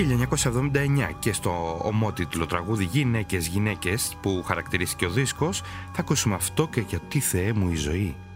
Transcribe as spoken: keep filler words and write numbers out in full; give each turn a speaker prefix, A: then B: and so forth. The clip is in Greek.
A: χίλια εννιακόσια εβδομήντα εννιά και στο ομότιτλο τραγούδι «Γυναίκες, γυναίκες» που χαρακτηρίστηκε ο δίσκος, θα ακούσουμε αυτό και «Για τι Θεέ μου η ζωή».